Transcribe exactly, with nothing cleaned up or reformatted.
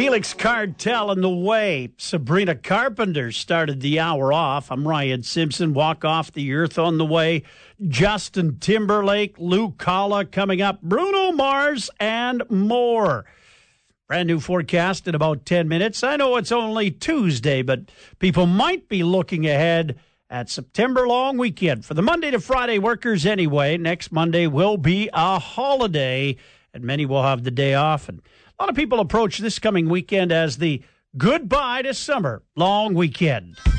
Felix Cartel in the way. Sabrina Carpenter started the hour off. I'm Ryan Simpson. Walk Off the Earth on the way. Justin Timberlake, Lou Kala coming up. Bruno Mars and more. Brand new forecast in about ten minutes. I know it's only Tuesday, but people might be looking ahead at September long weekend. For the Monday to Friday workers anyway, next Monday will be a holiday, and many will have the day off. And a lot of people approach this coming weekend as the goodbye to summer long weekend.